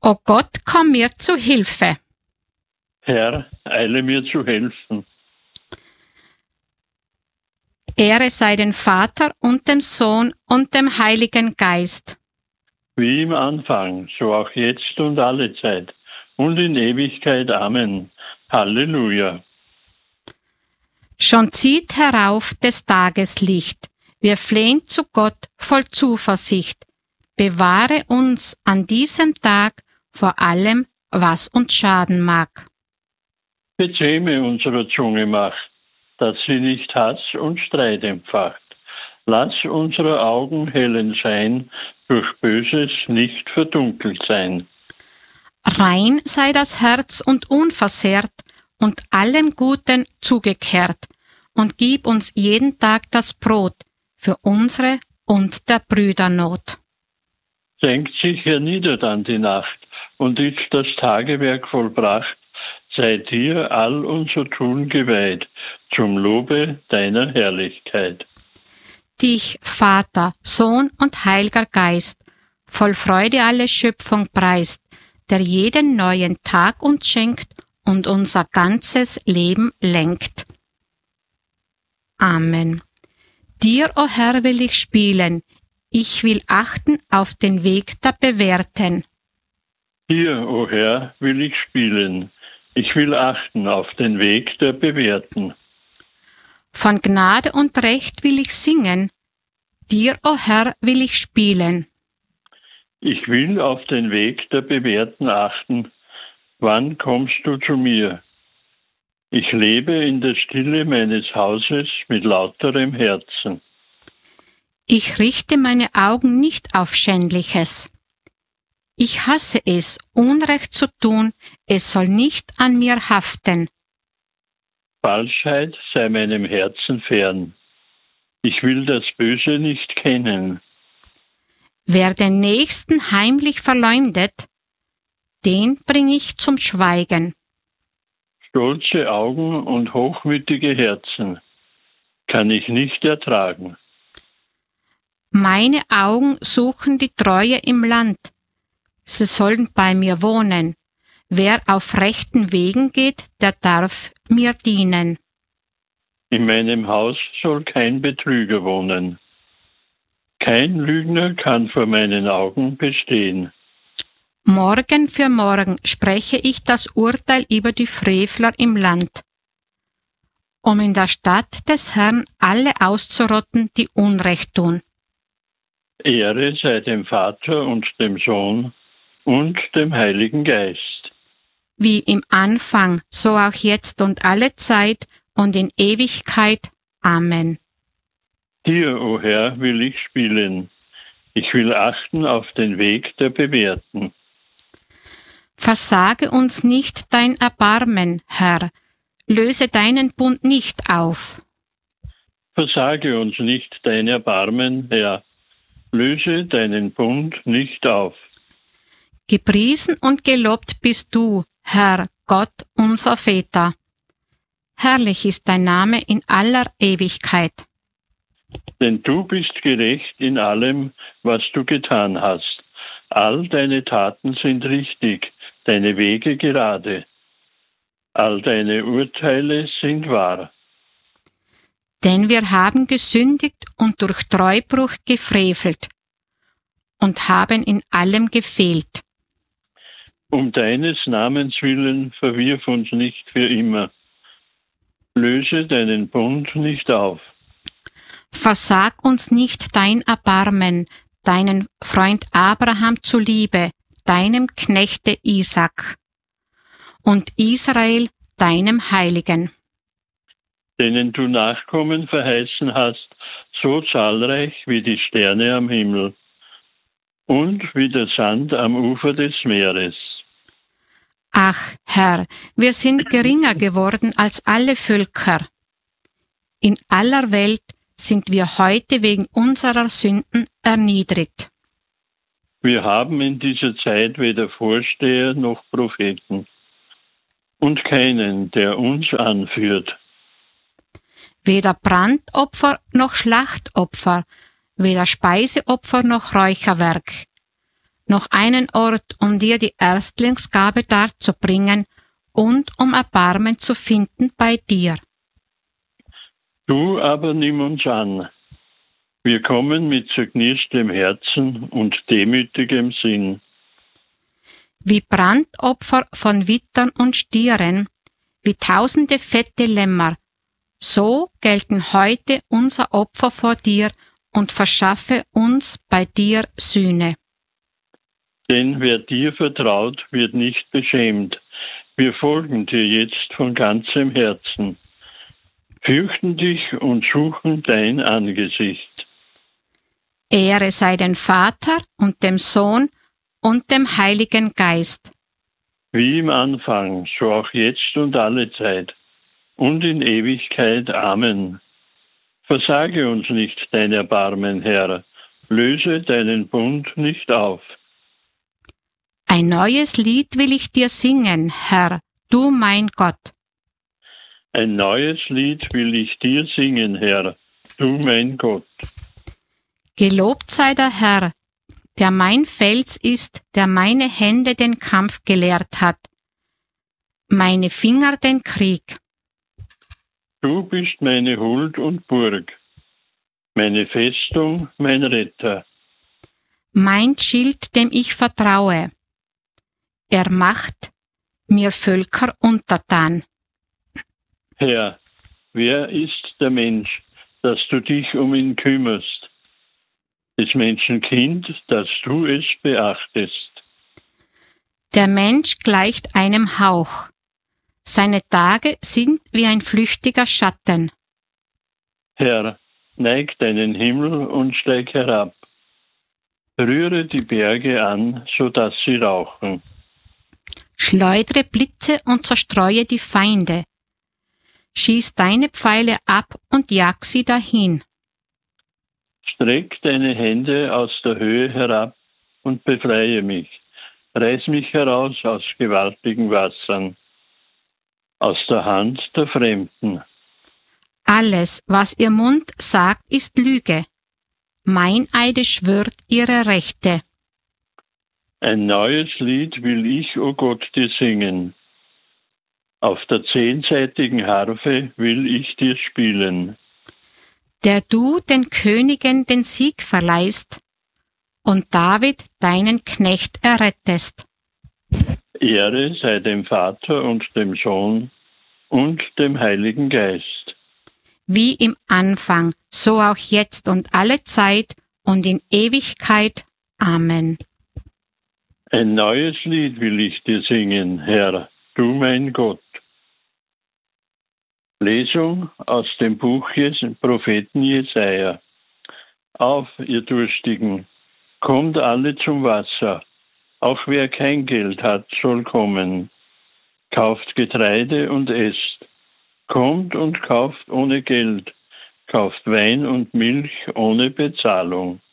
O Gott, komm mir zu Hilfe. Herr, eile mir zu helfen. Ehre sei dem Vater und dem Sohn und dem Heiligen Geist. Wie im Anfang, so auch jetzt und alle Zeit und in Ewigkeit. Amen. Halleluja. Schon zieht herauf des Tages Licht. Wir flehen zu Gott voll Zuversicht. Bewahre uns an diesem Tag vor allem, was uns schaden mag. Bezähme unserer Zunge Macht, dass sie nicht Hass und Streit entfacht. Lass unsere Augen hellen Schein, durch Böses nicht verdunkelt sein. Rein sei das Herz und unversehrt und allem Guten zugekehrt, und gib uns jeden Tag das Brot für unsere und der Brüder Not. Senkt sich hernieder dann die Nacht, und ist das Tagewerk vollbracht, sei dir all unser Tun geweiht, zum Lobe deiner Herrlichkeit. Dich, Vater, Sohn und Heiliger Geist, voll Freude alle Schöpfung preist, der jeden neuen Tag uns schenkt und unser ganzes Leben lenkt. Amen. Dir, o Herr, will ich spielen, ich will achten auf den Weg der Bewährten. Dir, o Herr, will ich spielen, ich will achten auf den Weg der Bewährten. Von Gnade und Recht will ich singen, dir, o Herr, will ich spielen. Ich will auf den Weg der Bewährten achten, wann kommst du zu mir? Ich lebe in der Stille meines Hauses mit lauterem Herzen. Ich richte meine Augen nicht auf Schändliches. Ich hasse es, Unrecht zu tun, es soll nicht an mir haften. Falschheit sei meinem Herzen fern. Ich will das Böse nicht kennen. Wer den Nächsten heimlich verleumdet, den bring ich zum Schweigen. Stolze Augen und hochmütige Herzen kann ich nicht ertragen. Meine Augen suchen die Treue im Land. Sie sollen bei mir wohnen. Wer auf rechten Wegen geht, der darf mir dienen. In meinem Haus soll kein Betrüger wohnen. Kein Lügner kann vor meinen Augen bestehen. Morgen für morgen spreche ich das Urteil über die Frevler im Land, um in der Stadt des Herrn alle auszurotten, die Unrecht tun. Ehre sei dem Vater und dem Sohn und dem Heiligen Geist. Wie im Anfang, so auch jetzt und alle Zeit und in Ewigkeit. Amen. Dir, o Herr, will ich spielen. Ich will achten auf den Weg der Bewährten. Versage uns nicht dein Erbarmen, Herr. Löse deinen Bund nicht auf. Versage uns nicht dein Erbarmen, Herr. Löse deinen Bund nicht auf. Gepriesen und gelobt bist du, Herr, Gott unser Väter. Herrlich ist dein Name in aller Ewigkeit. Denn du bist gerecht in allem, was du getan hast. All deine Taten sind richtig, deine Wege gerade. All deine Urteile sind wahr. Denn wir haben gesündigt und durch Treubruch gefrevelt und haben in allem gefehlt. Um deines Namens willen verwirf uns nicht für immer. Löse deinen Bund nicht auf. Versag uns nicht dein Erbarmen, deinen Freund Abraham zuliebe, deinem Knechte Isaak und Israel, deinem Heiligen. Denen du Nachkommen verheißen hast, so zahlreich wie die Sterne am Himmel und wie der Sand am Ufer des Meeres. Ach, Herr, wir sind geringer geworden als alle Völker. In aller Welt sind wir heute wegen unserer Sünden erniedrigt. Wir haben in dieser Zeit weder Vorsteher noch Propheten und keinen, der uns anführt. Weder Brandopfer noch Schlachtopfer, weder Speiseopfer noch Räucherwerk. noch einen Ort, um dir die Erstlingsgabe darzubringen und um Erbarmen zu finden bei dir. Du aber nimm uns an. Wir kommen mit zerknirstem Herzen und demütigem Sinn. Wie Brandopfer von Wittern und Stieren, wie tausende fette Lämmer, so gelten heute unser Opfer vor dir und verschaffe uns bei dir Sühne. Denn wer dir vertraut, wird nicht beschämt. Wir folgen dir jetzt von ganzem Herzen, fürchten dich und suchen dein Angesicht. Ehre sei dem Vater und dem Sohn und dem Heiligen Geist. Wie im Anfang, so auch jetzt und alle Zeit und in Ewigkeit. Amen. Versage uns nicht dein Erbarmen, Herr, löse deinen Bund nicht auf. Ein neues Lied will ich dir singen, Herr, du mein Gott. Ein neues Lied will ich dir singen, Herr, du mein Gott. Gelobt sei der Herr, der mein Fels ist, der meine Hände den Kampf gelehrt hat, meine Finger den Krieg. Du bist meine Huld und Burg, meine Festung, mein Retter. Mein Schild, dem ich vertraue. Er macht mir Völker untertan. Herr, wer ist der Mensch, dass du dich um ihn kümmerst? Des Menschen Kind, dass du es beachtest. Der Mensch gleicht einem Hauch. Seine Tage sind wie ein flüchtiger Schatten. Herr, neig deinen Himmel und steig herab. Rühre die Berge an, so dass sie rauchen. Schleudre Blitze und zerstreue die Feinde. Schieß deine Pfeile ab und jag sie dahin. Streck deine Hände aus der Höhe herab und befreie mich. Reiß mich heraus aus gewaltigen Wassern, aus der Hand der Fremden. Alles, was ihr Mund sagt, ist Lüge. Meineide schwört ihre Rechte. Ein neues Lied will ich, o Gott, dir singen. Auf der 10-saitigen Harfe will ich dir spielen. Der du den Königen den Sieg verleihst und David deinen Knecht errettest. Ehre sei dem Vater und dem Sohn und dem Heiligen Geist. Wie im Anfang, so auch jetzt und alle Zeit und in Ewigkeit. Amen. Ein neues Lied will ich dir singen, Herr, du mein Gott. Lesung aus dem Buch des Propheten Jesaja. Auf, ihr Durstigen, kommt alle zum Wasser. Auch wer kein Geld hat, soll kommen. Kauft Getreide und esst. Kommt und kauft ohne Geld. Kauft Wein und Milch ohne Bezahlung.